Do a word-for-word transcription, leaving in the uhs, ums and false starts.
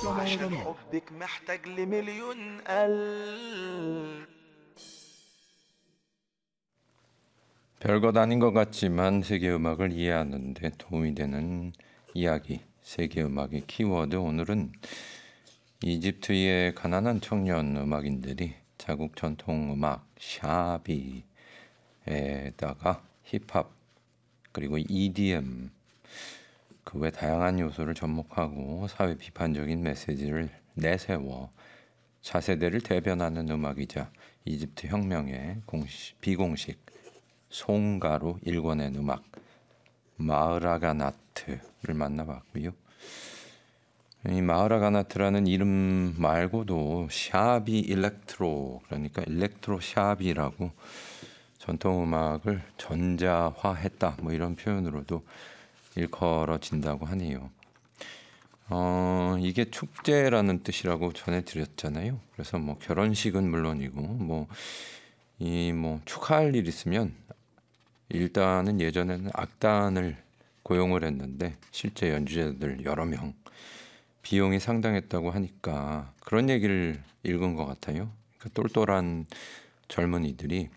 وعشان حبك محتاج لمليون قلب. 별것 아닌 것 같지만 세계 음악을 이해하는 데 도움이 되는 이야기, 세계 음악의 키워드. 오늘은 이집트의 가난한 청년 음악인들이 자국 전통 음악 샤비에다가 힙합 그리고 이디엠 그 외 다양한 요소를 접목하고 사회 비판적인 메시지를 내세워 차세대를 대변하는 음악이자 이집트 혁명의 공식, 비공식 송가로 일궈낸 음악 마흐라가나트를 만나봤고요. 이 마흐라가나트라는 이름 말고도 샤비 일렉트로, 그러니까 일렉트로 샤비라고 전통 음악을 전자화했다, 뭐 이런 표현으로도 일컬어진다고 하네요. 어, 이게 축제라는 뜻이라고 전해드렸잖아요. 그래서 뭐 결혼식은 물론이고 뭐 이 뭐 축하할 일 있으면 일단은 예전에는 악단을 고용을 했는데 실제 연주자들 여러 명, 비용이 상당했다고 하니까 그런 얘기를 읽은 것 같아요. 그러니까 똘똘한 젊은이들이